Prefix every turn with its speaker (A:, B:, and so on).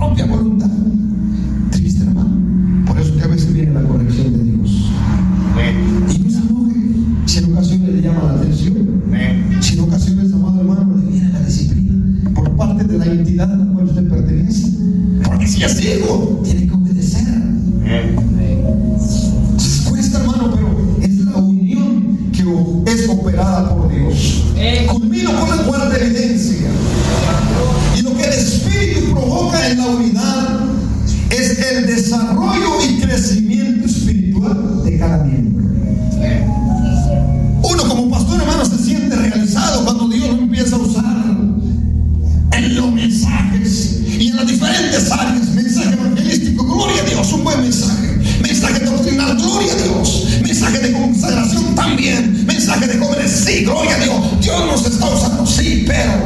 A: propia voluntad. Triste, hermano. Por eso que a veces viene la corrección de Dios. Y no se enoje si en ocasiones le llama la atención. Si en ocasiones, amado hermano, le viene la disciplina por parte de la entidad a la cual usted pertenece. Porque si es hijo, tiene que obedecer. Cuesta, hermano, pero es la unión que es operada por Dios. Culmino con la cuarta evidencia. Y lo que el Espíritu provoca en la unidad es el desarrollo y crecimiento espiritual de cada miembro. Uno como pastor, hermano, se siente realizado cuando Dios lo empieza a usar en los mensajes y en las diferentes áreas. Mensaje evangelístico, gloria a Dios, un buen mensaje. Mensaje doctrinal, gloria a Dios. Mensaje de consagración también. Mensaje de jóvenes, sí, gloria a Dios. Dios nos está usando, sí, pero